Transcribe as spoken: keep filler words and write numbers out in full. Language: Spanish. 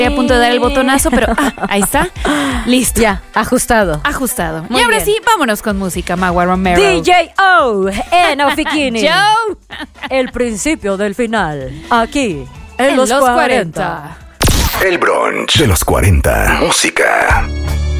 Estoy a punto de dar el botonazo, pero ah, ahí está. Listo. Ya, ajustado. Ajustado. Muy y ahora bien. sí, vámonos con música, Magua Romero. D J O en Ofikini. Joe. El principio del final. Aquí, en, En los, los cuarenta. cuarenta. El brunch de los cuarenta. Música.